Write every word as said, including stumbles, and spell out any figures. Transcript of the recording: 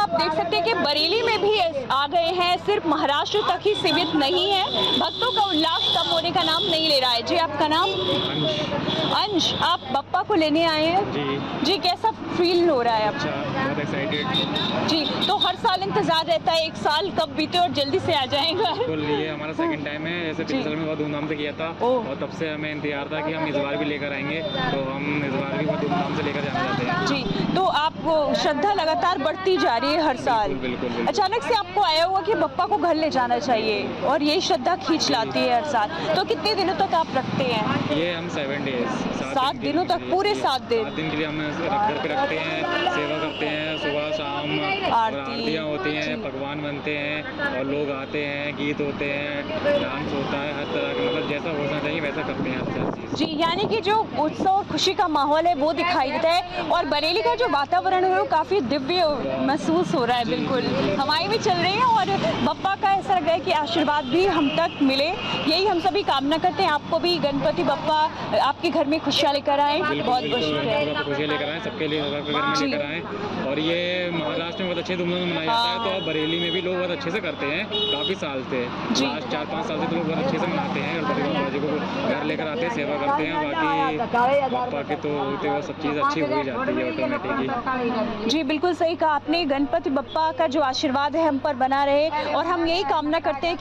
आप देख सकते हैं कि बरेली में भी आ गए हैं, सिर्फ महाराष्ट्र तक ही सीमित नहीं है। भक्तों का उल्लास कम होने का नाम नहीं ले रहा है। जी आपका नाम? अंश। आप बप्पा को लेने आए हैं? जी जी, कैसा फील हो रहा है आपको? अच्छा, बहुत एक्साइटेड। जी, तो हर साल इंतजार रहता है, एक साल कब बीते और जल्दी से आ जाएगा। बिल्कुल, ये हमारा सेकंड टाइम है। जैसे पिछले साल में बहुत धूमधाम से किया था और तब से हमें इंतजार था कि हम इस बार भी लेकर आएंगे, तो हम इस बार भी बहुत धूमधाम से लेकर जाना चाहते हैं। जी, तो आपको श्रद्धा लगातार बढ़ती जा रही है हर साल। बिल्कुल, बिल्कुल, बिल्कुल। अचानक से आपको आया हुआ कि बप्पा को घर ले जाना चाहिए और यही श्रद्धा खींच लाती है हर साल, तो कितने दिनों तक आप रखते हैं? ये हम सेवन डेज सात दिनों तक, पूरे सात दिन सात दिन के लिए हम घर पे रखते हैं, सेवा करते हैं, सुबह शाम आरतियाँ होती हैं, पकवान बनते हैं और लोग आते हैं, गीत होते हैं, डांस होता है, हर तरह का, मतलब जैसा होना चाहिए वैसा करते हैं हर चीज़। जी, यानी कि जो उत्सव और खुशी का माहौल है वो दिखाई देता है और बरेली का जो वातावरण है वो काफ़ी दिव्य महसूस हो रहा है। बिल्कुल, हवाएं भी चल रही हैं और बप्पा का ऐसा लग रहा है कि आशीर्वाद भी हम तक मिले, यही हम सभी कामना करते हैं। आपको भी गणपति बप्पा आपके घर में खुशियाँ लेकर आए, बहुत बहुत शुक्रिया। खुशियाँ लेकर आए, सबके लिए घर में लेकर आए। और ये महाराष्ट्र में बहुत अच्छे धूमधाम से मनाया जाता है, तो अब बरेली में भी लोग बहुत अच्छे से करते हैं काफ़ी साल से। लास्ट चार पाँच साल से तो लोग बहुत अच्छे से मनाते हैं, गणपति बप्पा जी को घर लेकर आते हैं, सेवा करते हैं। बाकी बप्पा के तो होते हुए सब चीज़ अच्छी हो जाती है ऑटोमेटिकली। जी, बिल्कुल सही कहा आपने। गणपति बप्पा का जो आशीर्वाद है हम पर बना रहे और हम यही कामना करते हैं